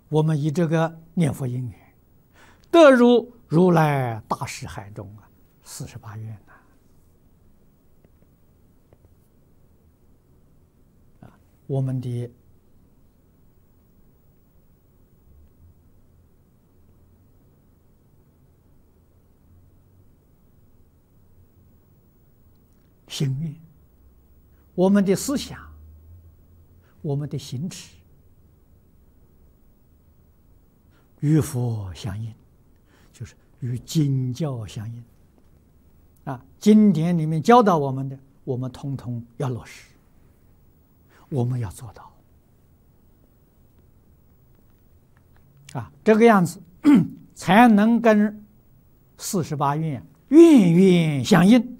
我们以这个念佛因缘，得入如来大士海中48愿我们的心愿，我们的思想，我们的行持，与佛相应，就是与经教相应经典里面教导我们的，我们统统要落实，我们要做到这个样子才能跟48愿愿相应。